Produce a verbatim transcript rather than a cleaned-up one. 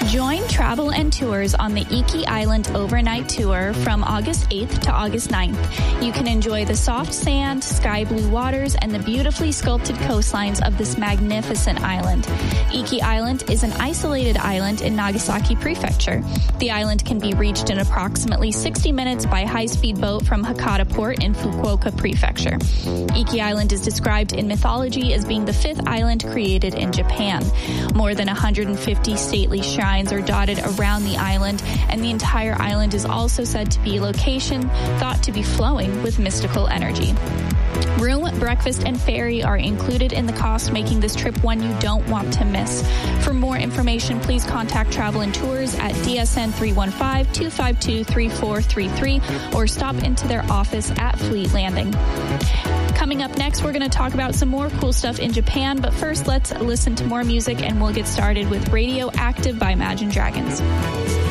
Join Travel and Tours on the Iki Island overnight tour from August eighth to August ninth. You can enjoy the soft sand, sky blue waters, and the beautifully sculpted coastlines of this magnificent island. Iki Island is an isolated island in Nagasaki Prefecture. The island can be reached in approximately sixty minutes by high-speed boat from Hakata Port in Fukuoka Prefecture. Iki Island is described in mythology as being the fifth island created in Japan. More than one hundred fifty stately shrines are dotted around the island, and the entire island is also said to be a location thought to be flowing with mystical energy. Room, breakfast, and ferry are included in the cost, making this trip one you don't want to miss. For more information, please contact Travel and Tours at D S N three one five, two five two, three four three three or stop into their office at Fleet Landing. Coming up next, we're going to talk about some more cool stuff in Japan, but first let's listen to more music and we'll get started with Radioactive by Imagine Dragons.